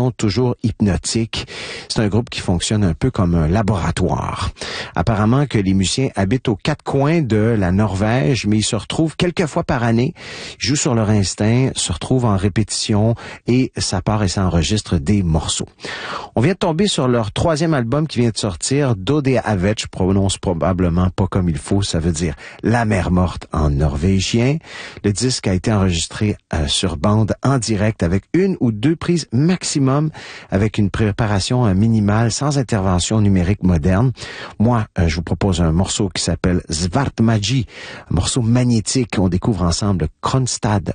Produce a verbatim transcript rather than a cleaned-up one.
sons toujours hypnotiques. C'est un groupe qui fonctionne un peu comme un laboratoire. Apparemment que les musiciens habitent aux quatre coins de la Norvège, mais ils se retrouvent quelques fois par année, ils jouent sur leur instinct, se retrouvent en répétition et ça part et ça enregistre des morceaux. On vient de tomber sur leur troisième album qui vient de sortir, Dodehavet, je prononce probablement pas comme il faut, ça veut dire la mer morte en norvégien. Le disque a été enregistré euh, sur bande en direct avec une ou deux prises maximum, avec une préparation euh, minimale sans intervention numérique moderne. Moi, euh, je vous propose un morceau qui s'appelle Svartmagi, un morceau magnétique. On découvre ensemble Kronstad